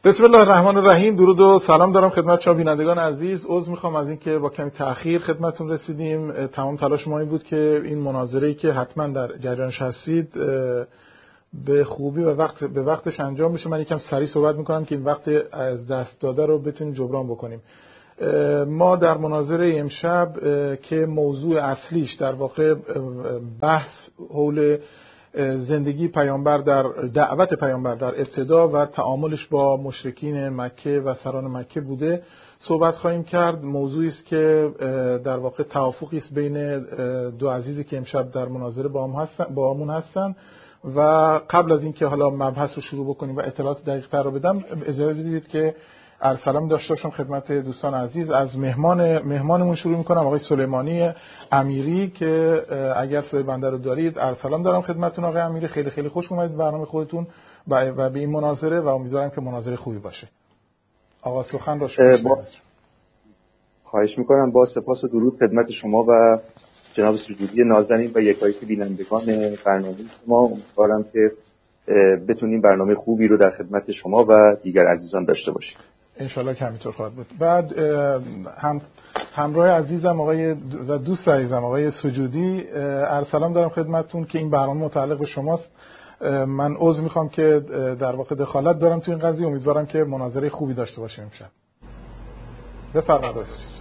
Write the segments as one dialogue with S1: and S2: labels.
S1: بسم الله الرحمن الرحیم. درود و سلام دارم خدمت شما بینندگان عزیز. عذر میخوام از اینکه با کمی تأخیر خدمتتون رسیدیم. تمام تلاش ما این بود که این مناظره‌ای که حتما در جریانش هستید به خوبی و به وقتش انجام بشه. من یکم سریع صحبت میکنم که این وقت از دست داده رو بتونیم جبران بکنیم. ما در مناظره امشب که موضوع اصلیش در واقع بحث حول زندگی پیامبر در دعوت پیامبر در ابتدا و تعاملش با مشرکین مکه و سران مکه بوده صحبت خواهیم کرد. موضوعی است که در واقع توافقی است بین دو عزیزی که امشب در مناظره با همون هستن و قبل از اینکه حالا مبحث رو شروع بکنیم و اطلاعات دقیق‌تر رو بدم، اجازه بدید که سلام داشته باشم خدمت دوستان عزیز. از مهمانمون شروع میکنم، آقای سلیمانی امیری که اگر صدای بنده رو دارید سلام دارم خدمتتون. آقای امیری خیلی خیلی خوش اومدید برنامه خودتون و به این مناظره و امیدوارم که مناظره خوبی باشه. آقا سخن را شما.
S2: خواهش میکنم. با سپاس و درود خدمت شما و جناب سجودی نازنین و یکایک بینندگان برنامه شما. امیدوارم که بتونیم برنامه خوبی رو در خدمت شما و دیگر عزیزان داشته باشیم.
S1: انشالله که همینطور خواهد بود. بعد همراه عزیزم آقای و دوست عزیزم آقای سجودی سلام دارم خدمتتون که این برنامه متعلق به شماست. من عذر میخوام که در واقع دخالت دارم تو این قضیه. امیدوارم که مناظره خوبی داشته باشیم امشب. بفرمایید آقای سجودی.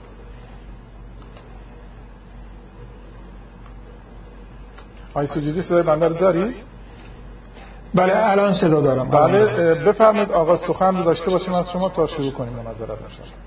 S1: آقای سجودی صدای بنده رو داری؟
S3: بله الان صدا دارم.
S1: بله بفرمایید آقا سخن رو داشته باشیم از شما تا شروع کنیم مناظره رو.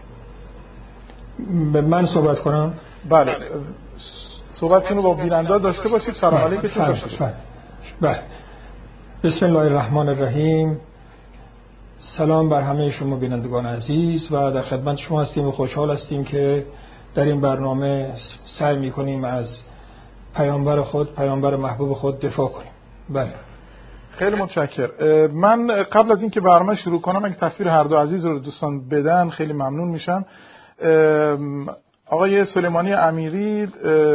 S3: به من صحبت کنم؟
S1: بله صحبتتون رو با بیننده داشته باشید. سلام علیکم.
S3: بله بسم الله الرحمن الرحیم. سلام بر همه شما بینندگان عزیز و در خدمت شما هستیم و خوشحال هستیم که در این برنامه سعی می‌کنیم از پیامبر محبوب خود دفاع کنیم. بله
S1: خیلی متشکرم. من قبل از اینکه برنامه شروع کنم اگه تصویر هر دو عزیز رو دوستان بدن خیلی ممنون میشم. آقای سلیمانی امیری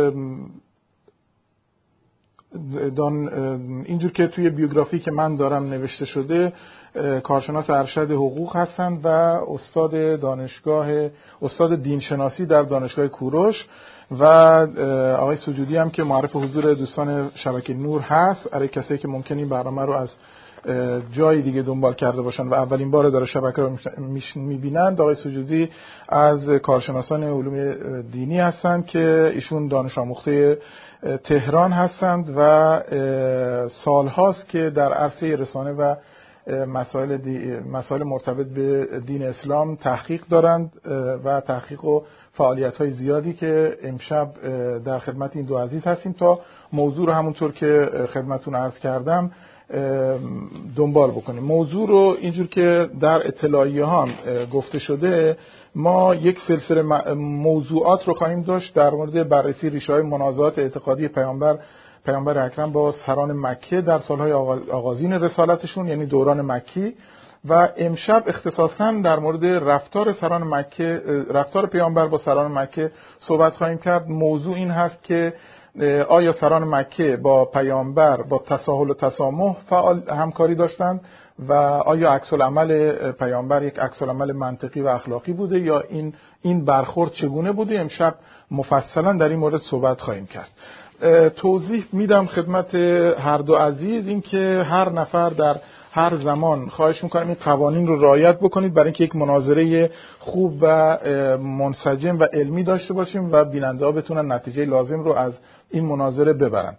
S1: اینجور که توی بیوگرافی که من دارم نوشته شده کارشناس ارشد حقوق هستند و استاد دینشناسی در دانشگاه کوروش و آقای سجودی هم که معرف حضور دوستان شبکه نور هست. برای کسایی که ممکنه این برنامه رو از جای دیگه دنبال کرده باشن و اولین بار داره شبکه رو میبینند، آقای سجودی از کارشناسان علوم دینی هستند که ایشون دانش آموخته تهران هستند و سالهاست که در عرصه رسانه و مسائل مرتبط به دین اسلام تحقیق دارند و تحقیق و فعالیت‌های زیادی که امشب در خدمت این دو عزیز هستیم تا موضوع رو همونطور که خدمتتون عرض کردم دنبال بکنیم. موضوع رو اینجور که در اطلاعیه ها گفته شده ما یک سلسله موضوعات رو خواهیم داشت در مورد بررسی ریشه‌های منازعات اعتقادی پیامبر اکرم با سران مکه در سالهای آغازین رسالتشون یعنی دوران مکی و امشب اختصاصاً در مورد رفتار پیامبر با سران مکه صحبت خواهیم کرد. موضوع این هست که آیا سران مکه با پیامبر با تساهل و تسامح فعال همکاری داشتند و آیا عکس العمل پیامبر یک عکس العمل منطقی و اخلاقی بوده یا این برخورد چگونه بوده؟ امشب مفصلاً در این مورد صحبت خواهیم کرد. توضیح میدم خدمت هر دو عزیز این که هر نفر در هر زمان خواهش میکنم این قوانین رو رعایت بکنید برای اینکه یک مناظره خوب و منسجم و علمی داشته باشیم و بیننده ها بتونن نتیجه لازم رو از این مناظره ببرن.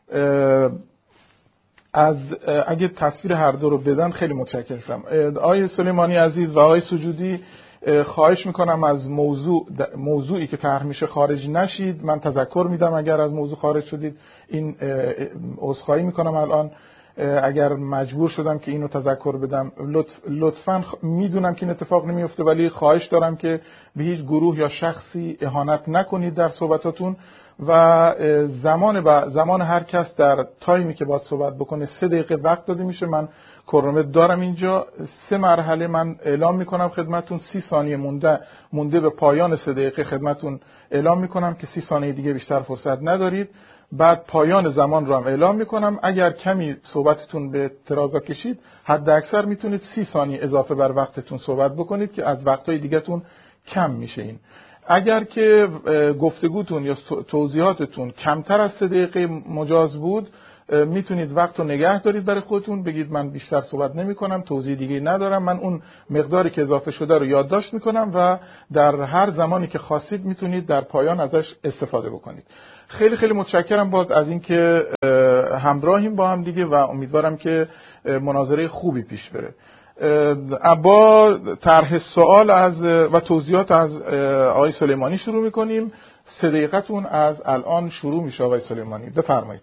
S1: اگه تصویر هر دو رو بدن خیلی متشکرم شدم. آقای سلیمانی عزیز و آقای سجودی خواهش میکنم از موضوعی که طرح میشه خارج نشید. من تذکر میدم اگر از موضوع خارج شدید این عذرخواهی میکنم الان اگر مجبور شدم که اینو تذکر بدم. لطفاً میدونم که این اتفاق نمیفته ولی خواهش دارم که به هیچ گروه یا شخصی اهانت نکنید در صحبتاتون و زمان هر کس در تایمی که باید صحبت بکنه 3 دقیقه وقت داده میشه. من کرونومتر دارم اینجا 3 مرحله من اعلام میکنم خدمتون. 30 ثانیه مونده به پایان 3 دقیقه خدمتون اعلام میکنم که 30 ثانیه دیگه بیشتر فرصت ندارید بعد پایان زمان رو هم اعلام میکنم. اگر کمی صحبتتون به ترازا کشید حد اکثر میتونید 30 ثانیه اضافه بر وقتتون صحبت بکنید که از وقتهای دیگه‌تون کم میشه. این اگر که گفتگوتون یا توضیحاتتون کمتر از 3 دقیقه مجاز بود میتونید وقت رو نگه دارید برای خودتون، بگید من بیشتر صحبت نمی کنم، توضیح دیگه ندارم، من اون مقداری که اضافه شده رو یادداشت میکنم و در هر زمانی که خواستید میتونید در پایان ازش استفاده بکنید. خیلی خیلی متشکرم باز از اینکه همراهیم با هم دیگه و امیدوارم که مناظره خوبی پیش بره. با طرح سوال و توضیحات از آقای سلیمانی شروع میکنیم. 3 دقیقتون از الان شروع میشه. آقای سلیمانی بفرمایید.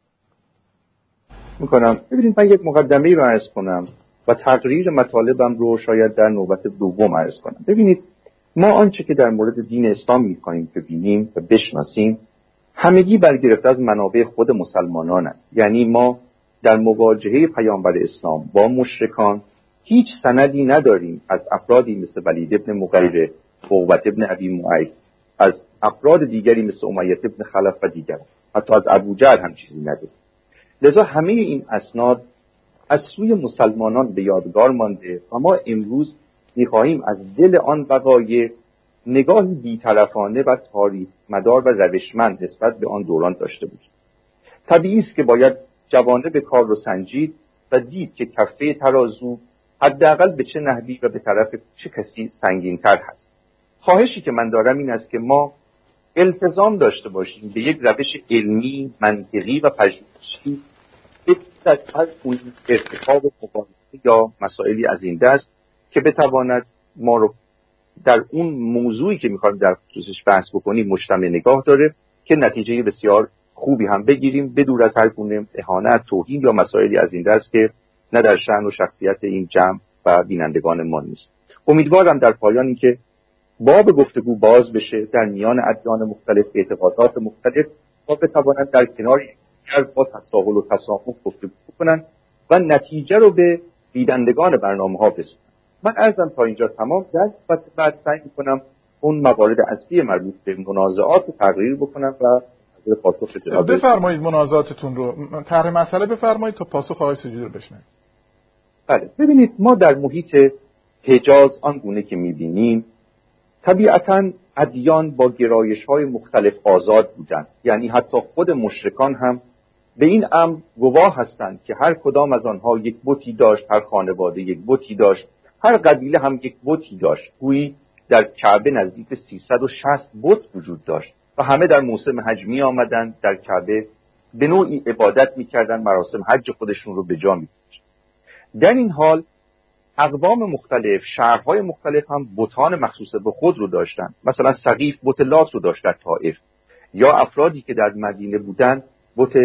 S2: میکنم. ببینید من یک مقدمه‌ای رو عرض کنم و تقریر مطالبم رو شاید در نوبت دوم عرض کنم. ببینید ما آنچه که در مورد دین اسلام می‌خوایم ببینیم و بشناسیم همگی برگرفته از منابع خود مسلمانان است. یعنی ما در مواجهه پیامبر اسلام با مشرکان هیچ سندی نداریم از افرادی مثل ولید ابن مغیره، عقبة ابن ابی معیط، از افراد دیگری مثل امیة ابن خلف و دیگر، حتی از ابوجهل هم چیزی نداریم. لذا همه این اسناد از سوی مسلمانان به یادگار مانده و ما امروز می‌خواهیم از دل آن وقایع نگاهی بی‌طرفانه و تاریخ مدار و روشمند نسبت به آن دوران داشته باشیم. طبیعی است که باید جوانب کار رو سنجید و دید که کفه ترازو حداقل به چه نحوی و به طرف چه کسی سنگین‌تر هست. خواهشی که من دارم این است که ما التزام داشته باشیم به یک روش علمی، منطقی و پژوهشی در هر ارتکاب مباحثه یا مسائلی از این دست که بتواند ما رو در اون موضوعی که می‌خوایم در خصوصش بحث بکنیم مجتمع نگاه داره که نتیجه بسیار خوبی هم بگیریم بدون از هر گونه اهانت، توهین یا مسائلی از این دست که نه در شأن و شخصیت این جمع و بینندگان ما نیست. امیدوارم در پایان این که باب گفتگو باز بشه در میان ادیان مختلف، اعتقادات مختلف و بتوانند در کنار یکدیگر با تساهل و تسامح گفتگو کنند و نتیجه رو به دیدندگان برنامه‌ها برسونند. من عرضم تا اینجا تمام شد و بعد سعی می‌کنم اون موارد اصلی مربوط به منازعات رو تقریر بکنم و از پاسخ جناب
S1: بفرمایید. منازعاتتون رو طرح مسئله بفرمایید تا پاسخ آقای سجودی رو بشنویم.
S2: بله ببینید ما در محیط حجاز آنگونه که می‌بینیم طبیعتاً ادیان با گرایش‌های مختلف آزاد بودند. یعنی حتی خود مشرکان هم به این امر گواه هستند که هر کدام از آنها یک بتی داشت، هر خانواده یک بتی داشت، هر قبیله هم یک بتی داشت. گویی در کعبه نزدیک 360 بت وجود داشت و همه در موسم حج می آمدند، در کعبه به نوعی عبادت می‌کردند، مراسم حج خودشون رو به جا می‌گذاشتند. در این حال اقوام مختلف، شهرهای مختلف هم بتان مخصوص به خود رو داشتند. مثلا ثقیف بت لات رو داشت در طائف، یا افرادی که در مدینه بودند بت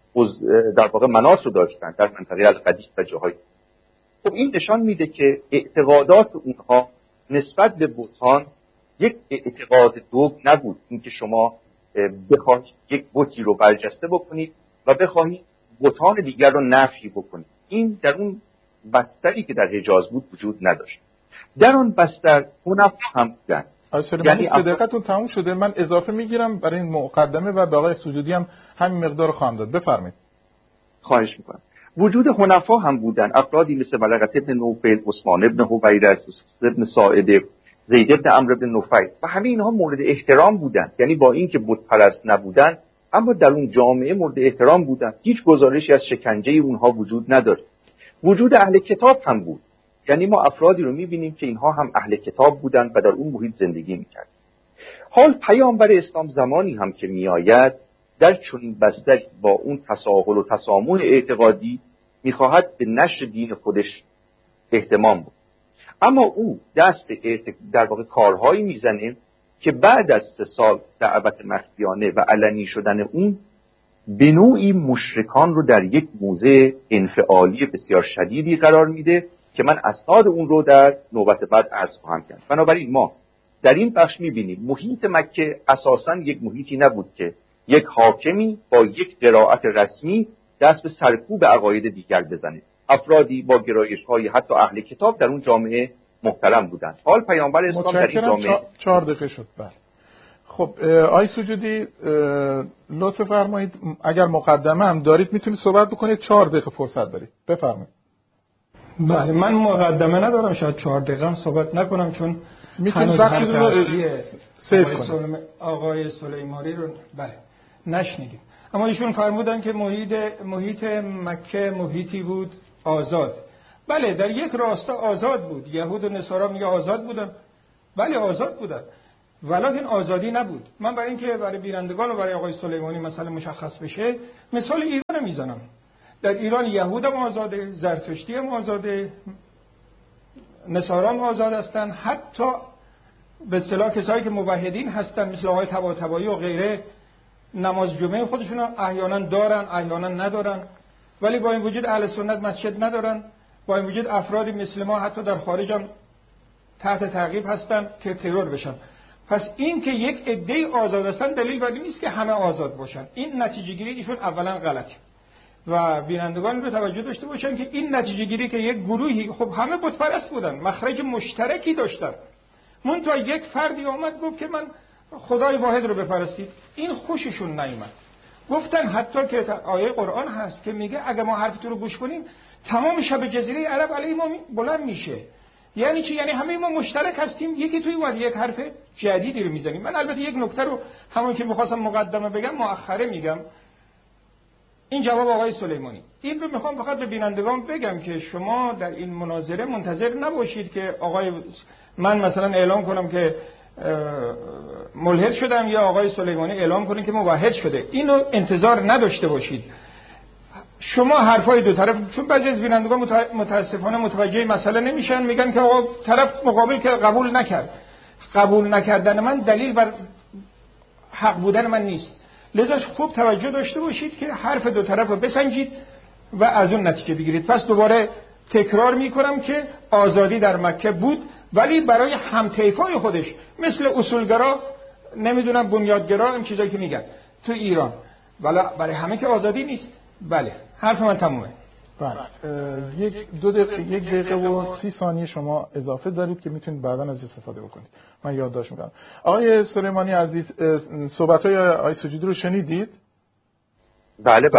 S2: در واقع منات رو داشتند در منطقه القدیس و جاهای. خب این نشان میده که اعتقادات اونها نسبت به بتان یک اعتقاد دوگ نبود، اینکه شما بخواید یک بتی رو برجسته بکنید و بخواید بتان دیگر رو نفی بکنید. این در اون بستری که در حجاز بود وجود نداشت. در آن بستر حنفا هم بودن.
S1: یعنی صدقتون تموم شده، من اضافه میگیرم برای این مقدمه و به آقای سجودی هم همین مقدار خواهم داد. بفرمایید.
S2: خواهش میکنم. وجود حنفا هم بودن، افرادی مثل ملقط ابن نوفل، عثمان ابن حویرث، ابن ساعده، زید ابن عمرو ابن نفیل و همه اینها مورد احترام بودن. یعنی با اینکه بت پرست نبودن اما در اون جامعه مورد احترام بودن. هیچ گزارشی از شکنجه اونها وجود نداره. وجود اهل کتاب هم بود. یعنی ما افرادی رو می‌بینیم که اینها هم اهل کتاب بودن و در اون محیط زندگی می‌کردن. حال پیامبر اسلام زمانی هم که میآید در چنین بستری با اون تساهل و تسامح اعتقادی می‌خواهد به نشر دین خودش اهتمام بود. اما او دست در واقع کارهایی میزنه که بعد از 3 سال دعوت مخفیانه و علنی شدن اون به نوعی مشرکان رو در یک موضع انفعالی بسیار شدیدی قرار میده که من اسناد اون رو در نوبت بعد عرض خواهم کرد. بنابراین ما در این بخش میبینیم محیط مکه اساساً یک محیطی نبود که یک حاکمی با یک قرائت رسمی دست به سرکوب عقاید دیگر بزنه. افرادی با گرایش‌های حتی اهل کتاب در اون جامعه محترم بودند. حال پیامبر اسلام در این جامعه
S1: 4 دقیقه شد. بله. خب آقای سجودی لطف فرمایید، اگر مقدمه هم دارید میتونید صحبت بکنید، 4 دقیقه فرصت دارید، بفرمایید.
S3: بله، من مقدمه ندارم، شاید 4 دقیقه هم صحبت نکنم چون
S1: میتونید وقتی رو سیو کنید.
S3: آقای سلیمانی رو بله نشنیدیم، اما ایشون فرمودن که محیط مکه محیطی بود آزاد. بله، در یک راستا آزاد بود. یهود و نصارا میگه آزاد بودن. بله آزاد بودن، ولکن آزادی نبود. من برای اینکه برای بینندگان و برای آقای سلیمانی مثلا مشخص بشه مثال ایران میزنم. در ایران یهود هم آزاده، زرتشتی هم آزاده، نصارا هم آزاد هستن، حتی به اصطلاح کسایی که موحدین هستن مثل آقای طباطبایی و غیره نماز جمعه خودشون احیانا دارن احیانا ندارن، ولی با این وجود اهل سنت مسجد ندارن. با این وجود افرادی مثل ما حتی در خارج هم تحت تعقیب هستن که ترور بشن. پس این که یک عده آزاد هستن دلیل بر این نیست که همه آزاد باشن. این نتیجه گیری ایشون اولا غلطه و بینندگان رو توجه داشته باشن که این نتیجه گیری که یک گروهی، خب همه بت پرست بودن، مخرج مشترکی داشتن، منتها یک فردی اومد گفت که من خدای واحد رو بپرستید، این خوششون نیامد. گفتن حتی که آیه قرآن هست که میگه اگه ما حرفتون رو گوش کنیم تمام شب جزیره عرب علیه ما بلند میشه. یعنی چی؟ یعنی همه ما مشترک هستیم، یکی توی اومد یک حرف جدیدی رو میزنیم. من البته یک نکته رو همون که میخواستم مقدمه بگم مؤخره میگم. این جواب آقای سلیمانی. این رو میخوام فقط به بینندگان بگم که شما در این مناظره منتظر نباشید که من مثلا اعلام کنم که ملحد شدم یا آقای سلیمانی اعلام کنه که موحد شده. اینو انتظار نداشته باشید. شما حرفای دو طرف، چون بعضی از بینندگان متاسفانه متوجه مسئله نمیشن، میگن که آقا طرف مقابل که قبول نکرد. قبول نکردن من دلیل بر حق بودن من نیست. لذا خوب توجه داشته باشید که حرف دو طرف رو بسنجید و از اون نتیجه بگیرید. پس دوباره تکرار میکنم که آزادی در مکه بود، ولی برای همطیفای خودش مثل اصولگرا، نمیدونم بنیادگرا، این چیزایی که میگن تو ایران، ولی برای همه که آزادی نیست. بله حرف من تمومه.
S1: بله یک دقیقه و 30 ثانیه شما اضافه دارید که میتونید بعداً از استفاده بکنید. من یادداشت میکنم. آقای سلیمانی عزیز، صحبت‌های آقای سجودی رو شنیدید؟
S2: بله.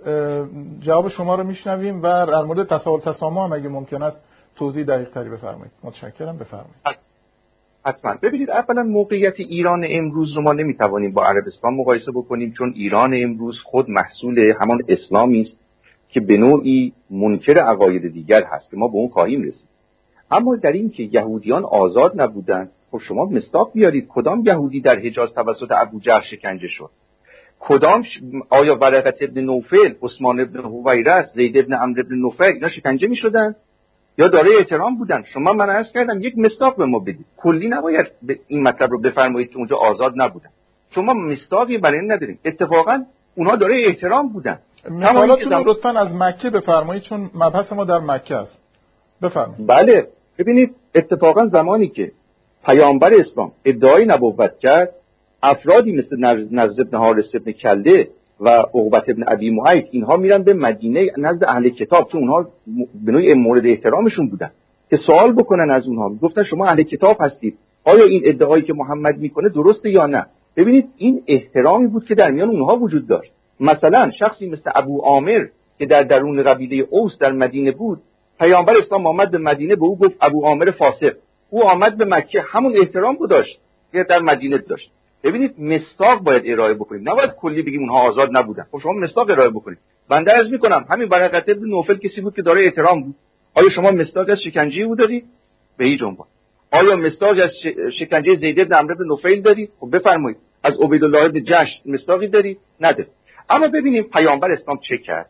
S1: جواب شما رو میشنویم و در مورد تساهل تسامح هم اگه ممکن است توضیح دقیق تری بفرمایید. متشکرم، بفرمایید.
S2: حتما. ببینید، اولا موقعیت ایران امروز رو ما نمیتوانیم با عربستان مقایسه بکنیم، چون ایران امروز خود محصول همان اسلامی است که به نوعی منکر عقاید دیگر هست که ما به اون خواهیم رسید. اما در این که یهودیان آزاد نبودند، خب شما مصداق بیارید کدام یهودی در حجاز توسط ابوجهل شکنجه شد؟ کدام آیا ورقه ابن نوفل، عثمان ابن حویرث، زید ابن عمرو ابن نوفل اینا شکنجه می‌شدند یا دارای احترام بودن؟ شما من عرض کردم یک مصداق به ما بدید. کلی نباید این مطلب رو بفرمایید که اونجا آزاد نبودن. شما مصداقی برای این ندارید. اتفاقا اونها دارای احترام بودن.
S1: مثالاتون رو لطفاً از مکه بفرمایید چون مبحث ما در مکه است. بفرمایید.
S2: بله، ببینید اتفاقا زمانی که پیامبر اسلام ادعای نبوت کرد، افرادی مثل نضر بن حارث بن کلده و عقبه بن ابی معیط اینها میرن به مدینه نزد اهل کتاب، چون اونها به نوعی مورد احترامشون بودن، که سوال بکنن از اونها. گفتن شما اهل کتاب هستید، آیا این ادعایی که محمد میکنه درسته یا نه؟ ببینید این احترامی بود که در میان اونها وجود داشت. مثلا شخصی مثل ابو عامر که در درون قبیله اوس در مدینه بود، پیامبر اسلام آمد به مدینه، به او گفت ابو عامر فاسق. او آمد به مکه، همون احترام رو داشت که در مدینه داشت. ببینید مصداق باید ارائه بکنیم، نباید کلی بگیم اونها آزاد نبودن. خب شما مصداق ارائه بکنید. بنده عرض میکنم همین ورقه ابن نوفل کسی بود که دارای احترام بود. آیا شما مصداق از شکنجه او دارید؟ به هیچ عنوان. آیا مصداق از شکنجه زید بن عمرو بن نوفل دارید؟ خب بفرمایید. از عبیدالله بن جحش مصداقی دارید؟ ندارید. اما ببینیم پیامبر اسلام چه کرد.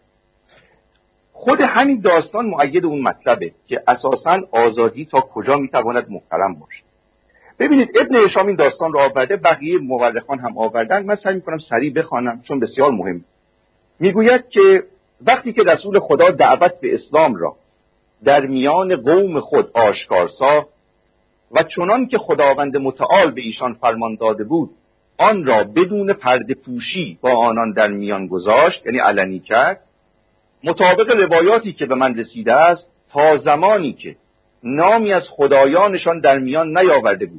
S2: خود همین داستان مؤید اون مطلبه که اساساً آزادی تا کجا میتواند محترم باشد. ببینید ابن هشام این داستان رو آورده، بقیه مورخان هم آوردن. من سعی می‌کنم سریع بخوانم چون بسیار مهم. میگوید که وقتی که رسول خدا دعوت به اسلام را در میان قوم خود آشکار ساخت و چنان که خداوند متعال به ایشان فرمان داده بود آن را بدون پرده پوشی با آنان در میان گذاشت، یعنی علنی کرد، مطابق روایاتی که به من رسیده است تا زمانی که نامی از خدایانشان در میان نیاورده بود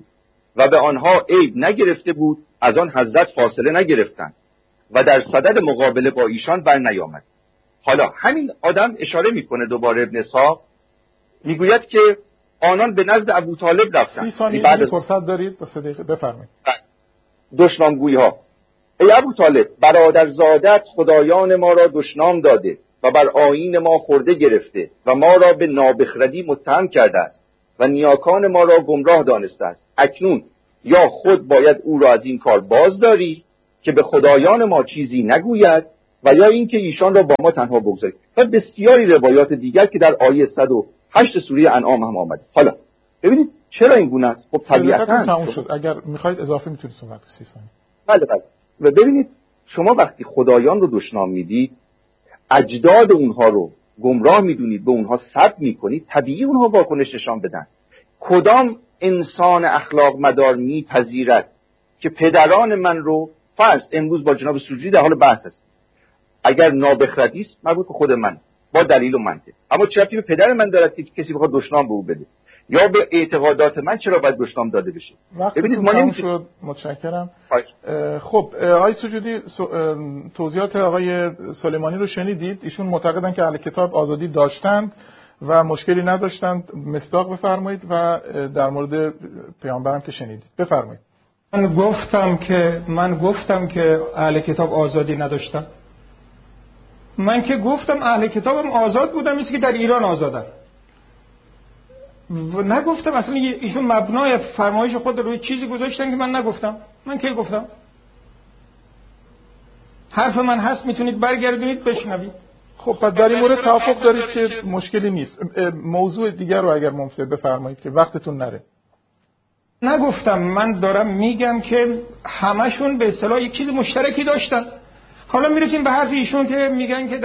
S2: و به آنها عیب نگرفته بود، از آن حضرت فاصله نگرفتند و در صدد مقابله با ایشان بر نیامد. حالا همین آدم اشاره میکنه دوباره ابن اسحاق، میگوید که آنان به نزد ابو طالب رفتند.
S1: 30 ثانیه فرصت دارید، 3 دقیقه بفرمایید.
S2: دشنامگویی ها: ای ابو طالب، برادرزادت خدایان ما را دشنام داده و بر آیین ما خورده گرفته و ما را به نابخردی متهم کرده است و نیاکان ما را گمراه دانسته است. اکنون یا خود باید او را از این کار باز داری که به خدایان ما چیزی نگوید و یا اینکه ایشان را با ما تنها بگذارید. و بسیاری روایات دیگر که در آیه 108 سوره انعام هم آمده. حالا ببینید چرا این گونه است. خب طبیعتاً
S1: تموم شد. اگر میخواید اضافه میتونید صحبت 30 ثانیه.
S2: بله. و ببینید شما وقتی خدایان رو دشنام میدید، اجداد اونها رو گمراه میدونید، به اونها سب میکنید، طبیعی اونها واکنش نشان بدن. کدام انسان اخلاق مدار میپذیرد که پدران من رو فرض امروز با جناب سروجی در حال بحث است، اگر نابخردی است مربوط به خود من با دلیل و منطق، اما چرا به پدر من دارد که کسی بخواد دشنام به او بده، یا به اعتقادات من چرا باید دشنام داده بشه؟
S1: ببینید ما نمی‌شد. متشکرم. خب آقای سجودی، توضیحات آقای سلیمانی رو شنیدید. ایشون معتقدن که اهل کتاب آزادی داشتند و مشکلی نداشتند. مصداق بفرمایید و در مورد پیامبرم که شنیدید بفرمایید.
S3: من گفتم که اهل کتاب آزادی نداشتن. من که گفتم اهل کتابم آزاد بودن، مثل که در ایران آزادن. نگفتم اصلا ایشون مبنای فرمایش خود روی چیزی گذاشتن که من نگفتم. من کی گفتم؟ حرف من هست، میتونید برگردونید بشنوید.
S1: خب در این مورد توافق دارید که مشکلی نیست. موضوع دیگر رو اگر ممکنه بفرمایید که وقتتون نره.
S3: نگفتم، من دارم میگم که همشون به اصطلاح یک چیز مشترکی داشتن. حالا میرسیم به حرف ایشون که میگن که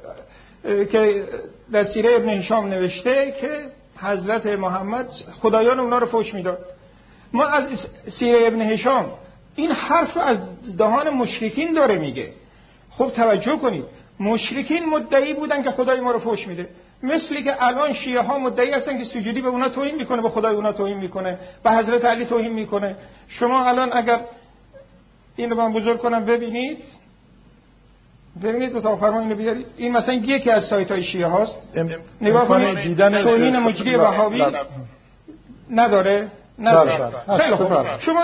S3: در سیره ابن هشام نوشته که حضرت محمد خدایان اونا رو فحش میداد. ما از سیره ابن هشام این حرف رو از دهان مشرکین داره میگه. خب توجه کنید، مشرکین مدعی بودن که خدای ما رو فحش میده، مثلی که الان شیعه ها مدعی هستن که سجودی به اونا توهین میکنه، به خدای اونا توهین میکنه، به حضرت علی توهین میکنه. شما الان اگر این رو من بزرگ کنم ببینید اتاق فرمان اینو بیارید. این مثلا یکی از سایت های شیعه هاست. نگاه کنید، توهین مجری وهابی نداره. خیلی خوب،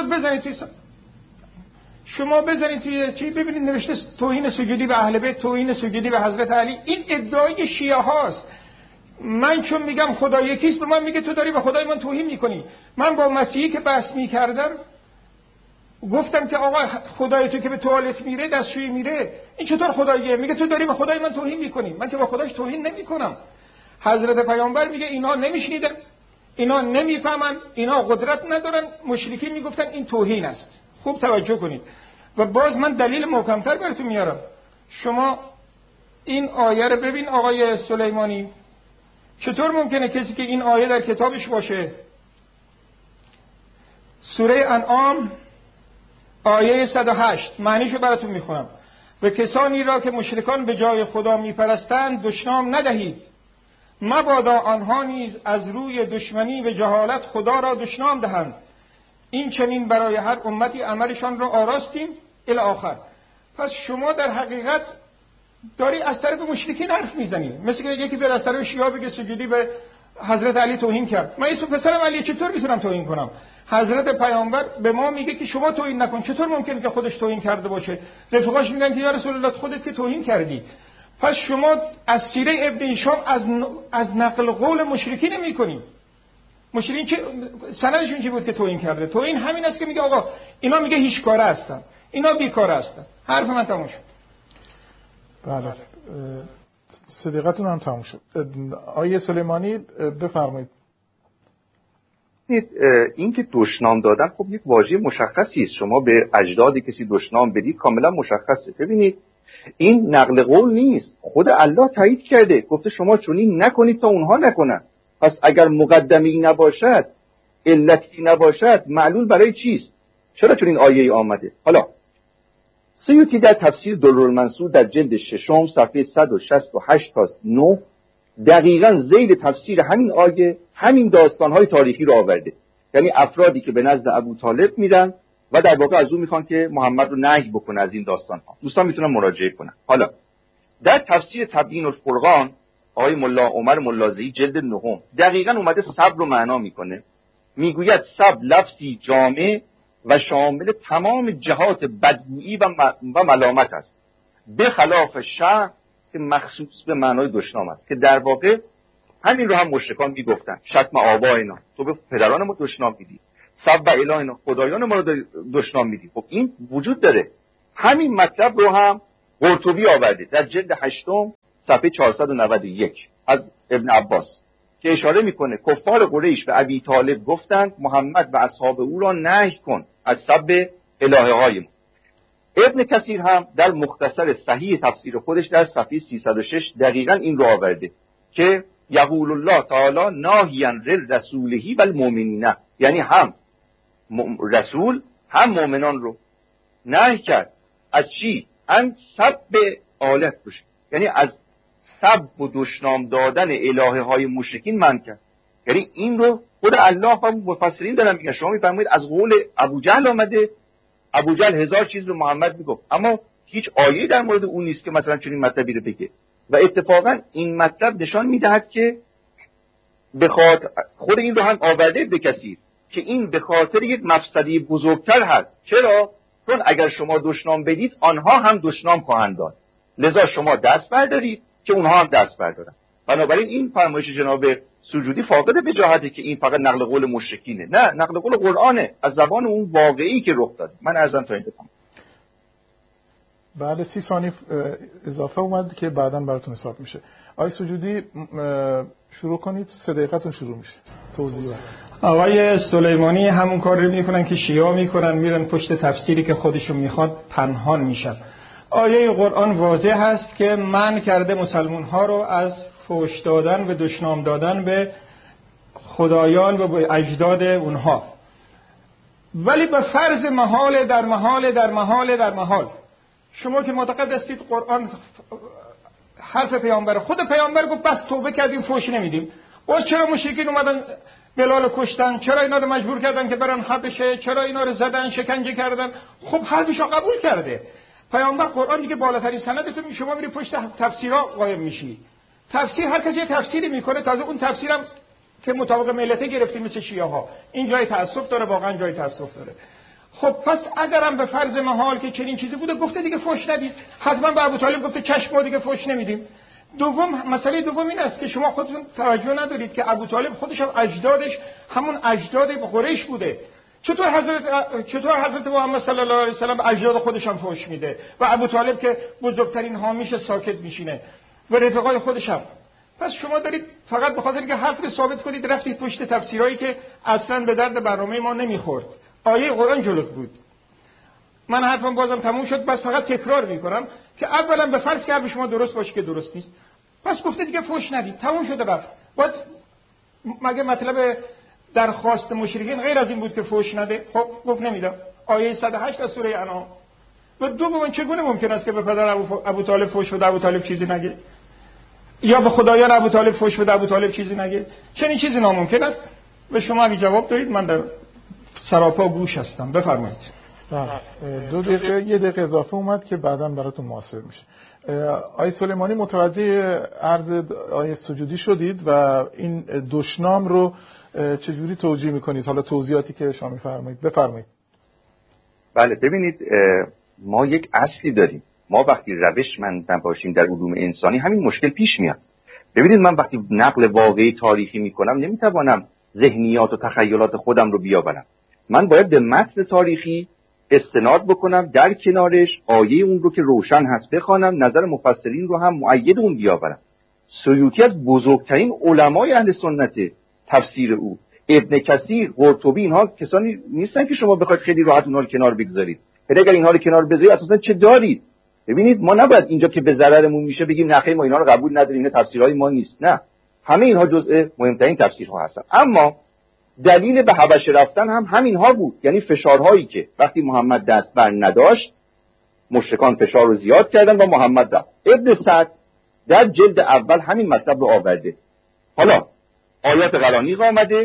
S3: شما بزنید توی چی ببینید نوشته توهین سجودی به اهل بیت، توهین سجودی به حضرت علی. این ادعای شیعه هاست. من چون میگم خدا یکیست، به من میگه تو داری به خدای من توهین میکنی. من با مسیحی که بحث میکردم گفتم که آقا خدای تو که به توالت میره، دستشویی میره، این چطور خداییه؟ میگه تو داری به خدای من توهین میکنی. من که با خداش توهین نمیکنم. حضرت پیامبر میگه اینا نمیشنیدن، اینا نمیفهمن، اینا قدرت ندارن. مشرکین میگفتن این توهین است. خوب توجه کنید. و باز من دلیل محکمتر براتون میارم. شما این آیه رو ببین آقای سلیمانی، چطور ممکنه کسی که این آیه در کتابش باشه؟ سوره انعام آیه 108 معنیشو براتون میخونم. و کسانی را که مشرکان به جای خدا میپرستند دشنام ندهید، مبادا آنها نیز از روی دشمنی و جهالت خدا را دشنام دهند. این چنین برای هر امتی عملشان را آراستیم الی آخر. پس شما در حقیقت داری از طرف مشرکین حرف میزنی، مثل که یکی بر از طرف شیعه بگه سجودی به حضرت علی توهین کرد. من ایسو پسرم علی چطور میتونم توهین کنم؟ حضرت پیامبر به ما میگه که شما توهین نکن. چطور ممکنه که خودش توهین کرده باشه؟ رفقاش میگن که یا رسول الله خودت که توهین کردی. پس شما از سیره ابن هشام از نقل قول مشرکین میکنید. مشرکین که سندشون چی بود که توهین کرده؟ توهین همین است که میگه آقا اینا میگه هیچ کاره هستن، اینا بیکاره هستن. حرف من تموم شد.
S1: بله، صدیقتون هم تموم شد. آیه سلیمانی بفرمایید.
S2: این که دشنام دادن خب یک واژه مشخصی است. شما به اجداد کسی دشنام بدید کاملا مشخصه. ببینید این نقل قول نیست، خود الله تایید کرده، گفته شما چنین نکنید تا اونها نکنن. پس اگر مقدمه‌ای نباشد، علتی نباشد، معلول برای چیست؟ چرا چنین آیه‌ای آمده؟ حالا سیوطی در تفسیر دررالمنصور در جلد 6 صفحه 168 تا 9 دقیقاً ذیل تفسیر همین آیه همین داستان‌های تاریخی رو آورده. یعنی افرادی که به نزد ابو طالب میرن و در واقع از اون میخوان که محمد رو نهی بکنه از این داستان ها. دوستان میتونن مراجعه کنن. حالا در تفسیر تبیین الفرقان آقای ملا عمر ملازی جلد 9 دقیقاً اومده صبر رو معنا میکنه. میگوید صبر لفظی جامع و شامل تمام جهات بدگویی و ملامت است، به خلاف شر که مخصوص به معنای دشنام است، که در واقع همین رو هم مشرکان میگفتن. شتم آبائنا، تو به پدران ما دشنام میدی، سب الهنا، خدایان ما رو دشنام میدی. خب این وجود داره. همین مطلب رو هم قرطبی آورده در جلد 8 صفحه 491 از ابن عباس که اشاره میکنه کفار قریش به ابی طالب گفتند محمد و اصحاب او را نهی کن از سب الهه های ما. ابن کثیر هم در مختصر صحیح تفسیر خودش در صفحه 306 دقیقاً این رو آورده که یقول الله تعالی ناهیا لرسوله و المؤمنین، یعنی هم رسول هم مؤمنان رو نهی کرد از چی؟ ان سب آلهه بشه، یعنی از سب و دشنام دادن الهه های مشرکین منع کرد. یعنی این رو خود الله و مفسرین دارن میگن. شما میفرمایید از قول ابو جهل آمده، ابو جهل 1000 چیز رو محمد میگفت اما هیچ آیه‌ای در مورد اون نیست که مثلا چنین مطلبی رو بگه. و اتفاقا این مطلب نشان میدهد که بخاطر خود این رو هم آورده به کسی که این به خاطر یک مفسدی بزرگتر هست. چرا؟ چون اگر شما دشنام بدید آنها هم دشنام خواهند داد، لذا شما دست بردارید که اونها هم دست بردارن. بنابراین این فرمایش جناب سجودی فاقد وجاهته که این فقط نقل قول مشرکینه. نه، نقل قول قرآنه از زبان اون واقعی که رخ داده. من عرضم تا این بفهم.
S1: بعد 30 ثانیه اضافه اومد که بعداً براتون حساب میشه. آقای سجودی شروع کنید، 3 دقیقتون شروع میشه. توضیح.
S3: آقای سلیمانی همون کار رو میکنن که شیعه میکنن، میرن پشت تفسیری که خودشون میخواد پنهان میشن. آیه قرآن واضح هست که منع کرده مسلمان ها رو از فحش دادن و دشنام دادن به خدایان و به اجداد اونها، ولی به فرض محال در محال در محال در محال. شما که معتقد هستید قرآن حرف پیامبر، خود پیامبر گفت بس توبه کردیم فحش نمیدیم، باز چرا مشرکین اومدن بلال کشتن؟ چرا اینا رو مجبور کردن که برن حبشه؟ چرا اینا رو زدن، شکنجه کردن؟ خب حرفشو قبول کرده پیامبر. قرآن دیگه بالاترین سندتون، شما میری پشت تفسیرها قایم میشی. تفسیر هر کسی تفسیری میکنه، تازه اون تفسیرم که مطابق ملته گرفتیم مثل شیعه ها. این جای تأسف داره، واقعا جای تأسف داره. خب پس اگرم به فرض محال که چنین چیزی بوده، گفته دیگه فحش ندید. حتما به ابو طالب گفته چشم ما دیگه فحش نمیدیم. مسئله دوم این است که شما خودتون توجه ندارید که ابو طالب خودش هم اجدادش همون اجداد قریش بوده. چطور حضرت محمد صلی الله علیه و سلم اجداد خودش هم فحش میده و ابو طالب که بزرگترین حامیش ساکت میشینه و رفقای خودش هم؟ پس شما دارید فقط به خاطر اینکه حرف رو ثابت کنید رفتید پشت تفسیرایی که اصلا به درد برنامه ما نمیخورد. آیه قرآن جلوت بود. من حرفم بازم تموم شد، بس فقط تکرار میکنم که اولا به فرض که حرف شما درست باشه که درست نیست، پس گفته دیگه فحش ندید، تموم شده رفت. باز مگه مطلب درخواست مشرکین غیر از این بود که فحش نده؟ خب گفت نمیدم. آیه 108 از سوره انعام. و دوم چگونه ممکن است که به پدر ابو طالب فحش بده ابو طالب چیزی نگه، یا به خدایان ابو طالب فحش بده ابو طالب چیزی نگه؟ چنین چیزی ناممکن است. به شما اگه جواب دارید من در سراپا گوش هستم. بفرمایید.
S1: 2 دقیقه 1 دقیقه اضافه اومد که بعداً براتون موثر میشه. آقای سلیمانی متوجه عرض آقای سجودی شدید و این دشنام رو چجوری توجیه میکنید؟ حالا توضیحاتی که شما میفرمایید بفرمایید.
S2: بله ببینید، ما یک اصلی داریم. ما وقتی روشمند نباشیم در علوم انسانی همین مشکل پیش میاد. ببینید من وقتی نقل واقعی تاریخی میکنم نمیتوانم ذهنیات و تخیلات خودم رو بیاورم. من باید به متن تاریخی استناد بکنم، در کنارش آیه اون رو که روشن هست بخوانم، نظر مفسرین رو هم مؤید اون بیاورم. سیوطی از بزرگترین علمای اهل سنت، تفسیر او ابن کثیر، قرطبی، اینها کسانی نیستن که شما بخواید خیلی راحت اونها رو کنار بگذارید. اگر اینها رو کنار بذارید اساسا چه دارید؟ ببینید ما نباید اینجا که به ضررمون میشه بگیم نه خیر ما اینا رو قبول نداریم، اینا تفسیرهای ما نیست. نه، همه اینها جزء مهمترین تفسیرها هستن. اما دلیل به حبشه رفتن هم همینها بود، یعنی فشارهایی که وقتی محمد دست بر نداشت مشرکان فشار رو زیاد کردن و محمد رفت. ابن سعد در جلد اول همین مطلب رو آورده. حالا آیات قرآنی آمده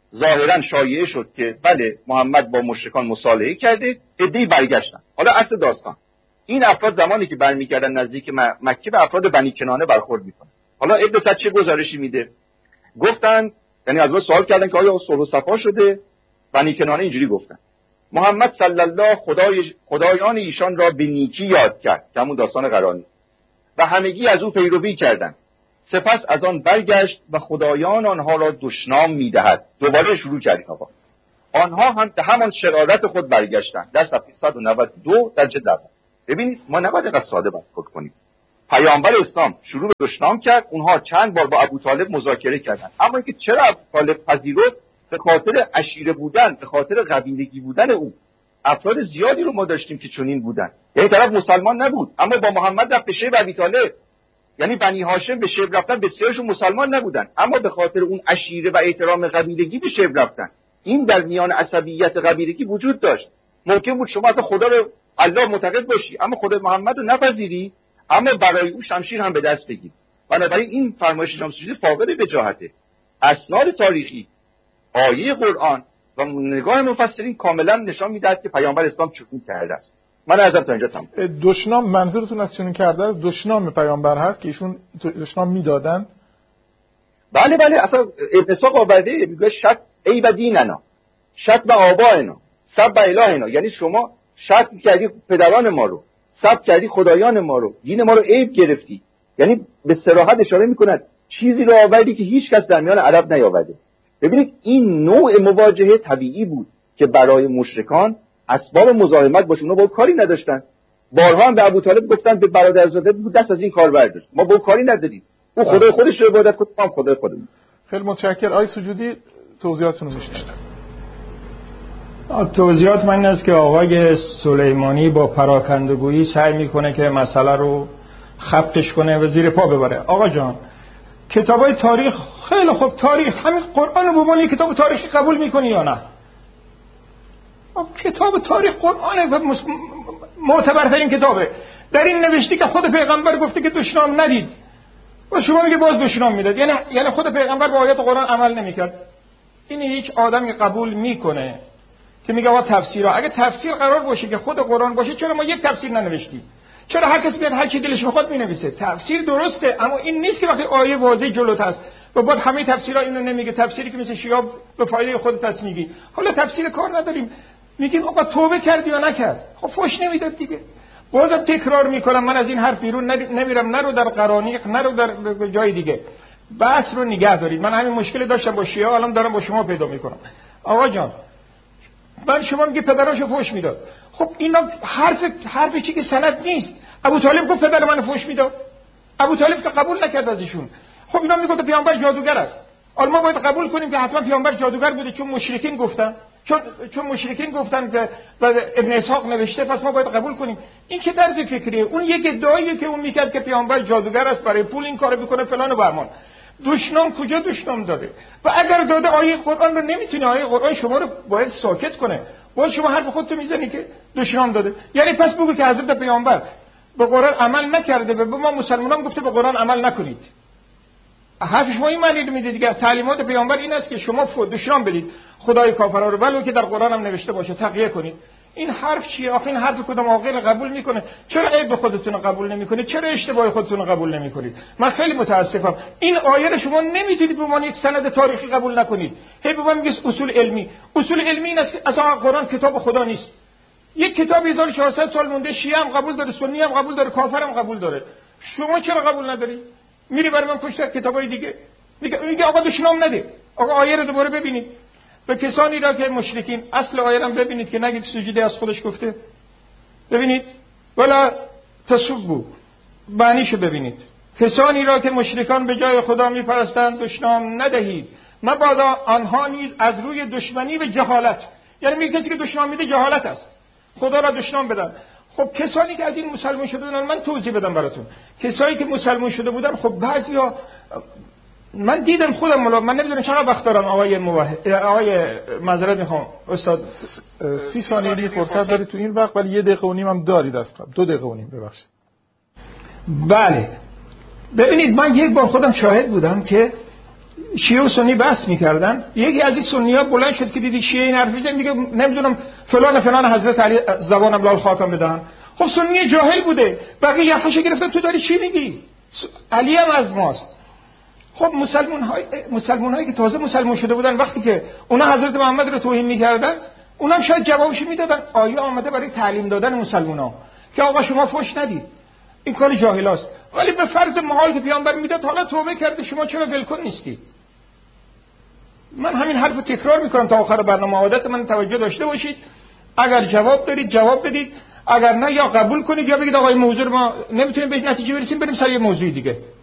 S4: ظاهرا شایعه شد که بله محمد با مشرکان مصالحه کرده، عده‌ای برگشتن. حالا اصل داستان این افراد زمانی که برمیگردن نزدیک مکه به افراد بنی کنانه برخورد میکنن. حالا ابن چه گزارشی میده؟ گفتن یعنی از ما سوال کردن که آیا صلح و صفا شده؟ بنی کنانه اینجوری گفتن محمد صلی الله خدایان ایشان را به نیکی یاد کرد، که همون داستان قرانی، و همگی از او پیروی کردند. سپس از آن برگشت و خدایان آنها را دشنام میدهد. دوباره شروع کردیم آقا. آنها هم به همان شرارت خود برگشتند. در صفحه 192 در جلد اول. ببینید ما نباید اینقدر ساده برخورد کنیم. پیامبر اسلام شروع به دشنام کرد، اونها چند بار با ابوطالب مذاکره کردند، اما اینکه چرا ابوطالب پذیرفت؟ به خاطر عشیره بودن، به خاطر قبیلگی بودن او. افراد زیادی رو ما داشتیم که چنین بودن. یعنی طرف مسلمان نبود اما با محمد رفت به شیب ابیطالب، یعنی بنی هاشم به شیب رفتن، بسیارشون مسلمان نبودن اما به خاطر اون عشیره و احترام قبیلگی به شیب رفتن. این در میان عصبیت قبیلگی وجود داشت. ممکن بود شما از خدا رو الله معتقد باشی اما خدا محمد رو نپذیری، اما برای او شمشیر هم به دست بگیر. بنابراین این فرمایش جناب سجودی فاقد وجاهته. اسناد تاریخی، آیه قرآن و نگاه مفسرین کاملا نشان میدهد که پیامبر اسلام چنین کرده است. من ازم تا اینجا تمام.
S1: دشنام منظورتون از چنین کرده است دشنام پیامبر هست که ایشون دشنام میدادن؟
S4: بله اصلا ابن ساق آورده میگه شک ای و دیننا، شک و آبائنا، سب و الهنا، یعنی شما شک کردی پدران ما رو، سب کردی خدایان ما رو، دین ما رو عیب گرفتی. یعنی به صراحت اشاره میکند چیزی رو آوردی که هیچ کس در میان عرب نیاورده. ببینید این نوع مواجهه طبیعی بود که برای مشرکان اسباب مزاحمت باشه. اونا با کاری نداشتن. بارها هم به ابوطالب گفتن به برادرزاده بود دست از این کار برداشت، ما با کاری نداریم، او خدای خودش رو عبادت کنه، ما خدای خودمون.
S1: خیلی متشکرم. آقای سجودی توضیحاتتون رو میشنوید.
S3: توضیحات من این است که آقای سلیمانی با پراکندگویی سعی میکنه که مسئله رو خبطش کنه و زیر پا ببره. آقا جان کتابای تاریخ خیلی خوب، تاریخ همین قرآن رو به عنوان کتاب تاریخی قبول میکنی یا نه؟ کتاب تاریخ قرآن و معتبرترین کتابه. در این نوشته که خود پیغمبر گفته که دشنام ندید و شما میگه باز دشنام میداد. یعنی خود پیغمبر با آیات قرآن عمل نمیکرد. این هیچ آدمی قبول میکنه که میگه آقا تفسیرها، اگه تفسیر قرار باشه که خود قرآن باشه چرا ما یک تفسیر ننوشتیم؟ چرا هر کسی بیاد هر چی دلش میخواد مینویسه؟ تفسیر درسته اما این نیست که وقتی آیه واضح جلوت هست و بعد همه تفسیرها اینو نمیگه. تفسیری که مثل شیعه به فایده خودت هست میگی. حالا تفسیر کار نداریم، میگیم آقا توبه کردی یا نکرد؟ خب فوش نمیداد دیگه. بازم تکرار میکنم من از این حرف بیرون نمیرم، نه رو در قرانیق نه رو در جای دیگه. بحث رو نگه دارید. من همین مشکل داشتم با شیعه، الان دارم با شما پیدا میکنم. آقا جان من شما میگه پدراشو فوش میداد. خب اینا حرف چی که سند نیست. ابوطالب گفت پدر من فوش میداد. ابوطالب که قبول نکرد از ایشون. خب اینا میگفت پیامبر جادوگر است. حالا ما باید قبول کنیم که حتما پیامبر جادوگر بوده چون مشرکین گفتن، چون مشرکین گفتن که ابن اسحاق نوشته، پس ما باید قبول کنیم. این که طرز فکریه. اون یک ادعایی که اون میکرد که پیامبر جادوگر است برای پول این کارو میکنه فلان و بهمان. دشنام کجا دشنام داده؟ و اگر داده آیه قرآن رو نمیتونه، آیه قرآن شما رو باید ساکت کنه. باید شما حرف خودتو میزنی که دشنام داده. یعنی پس بگو که حضرت پیامبر به قرآن عمل نکرده و به ما مسلمانان گفته به قرآن عمل نکنید. حرف شما این معنی رو میده دیگه. تعلیمات پیامبر این است که شما دشنام بدید خدای کافرها رو، ولو که در قرآن هم نوشته باشه تقیه کنید. این حرف چیه؟ آخه این حرف کدام عاقل قبول میکنه؟ چرا عیب خودتون رو قبول نمیکنید؟ چرا اشتباه خودتون رو قبول نمیکنید؟ من خیلی متاسفم. این آیه رو شما نمیتونید به عنوان یک سند تاریخی قبول نکنید. هی به من میگید اصول علمی. اصول علمی این است که اصلا قرآن کتاب خدا نیست. یک کتاب 1400 سال مونده، شیعه هم قبول داره، سنی هم قبول داره، کافر هم قبول داره. شما چرا قبول نداری؟ میری برای من پشت کتابای دیگه میگه آقا دشنام نده. آقا آیه رو دوباره ببینید. به کسانی را که مشرکین، اصل آیه رو ببینید که نگید سجوده از خودش گفته. ببینید ولا تسبوا، معنیشو ببینید. کسانی را که مشرکان به جای خدا میپرستند دشنام ندهید، مبادا آنها نیز از روی دشمنی و جهالت، یعنی میگه کسی که دشنام میده جهالت است، خدا را دشنام بدن. خب کسانی که از این مسلمان شده بودن، من توضیح بدم براتون. کسایی که مسلمان شده بودن، خب بعضیا من دیدم خودم من نمیدونم چقدر وقت دارم. آقای معذرت میخوام استاد
S1: 30 ثانیه فرصت دارید تو این وقت، ولی 1 دقیقه و نیم هم دارید اصلا. 2 دقیقه و نیم ببخشید.
S3: بله ببینید من یک بار خودم شاهد بودم که شیعه و سنی بحث میکردن، یکی از این سنی‌ها بلند شد که دیدی شیعه این حرف میزنه میگه نمیدونم فلان حضرت علی زبانم لال خاتم بدن. خب سنی جاهل بوده، بقیه یخش گرفتن تو داری چی میگی؟ علی هم از ماست. خب مسلمان‌هایی که تازه مسلمان شده بودن وقتی که اونا حضرت محمد رو توهین میکردن، اونم شاید جوابش میدادن آیه آمده برای تعلیم دادن مسلمان‌ها که آقا شما فحش ندید، این کار جاهلاست. ولی به فرض محال که پیامبر میداد حالا توبه کرده شما چرا ولکن نیستی؟ من همین حرف رو تکرار میکنم تا آخر برنامه. عادت من توجه داشته باشید، اگر جواب دارید جواب بدید، اگر نه یا قبول کنید یا بگید آقا این موضوع رو ما نمیتونیم به نتیجه برسیم، بریم سر یه موضوع دیگه.